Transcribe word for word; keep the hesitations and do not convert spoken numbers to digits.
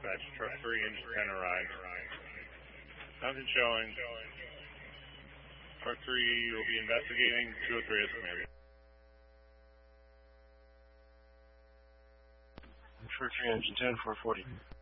Dispatch, truck three, engine ten arrived. Nothing showing. Truck three will be investigating. two oh three is maybe. Truck three, engine ten, four forty.